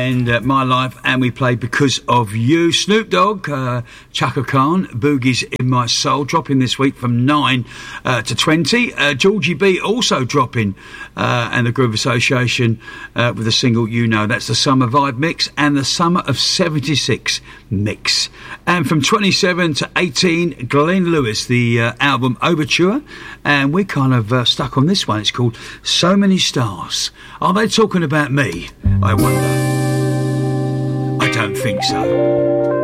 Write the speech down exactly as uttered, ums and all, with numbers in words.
and uh, My Life, and we played Because of You. Snoop Dogg, uh, Chaka Khan, Boogie's In My Soul, dropping this week from nine uh, to twenty. Uh, Georgie B also dropping, uh, and the Groove Association uh, with the single You Know. That's the Summer Vibe mix and the Summer of seventy-six mix. And from twenty-seven to eighteen, Glenn Lewis, the uh, album Overture, and we're kind of uh, stuck on this one. It's called So Many Stars. Are they talking about me? I wonder. I don't think so.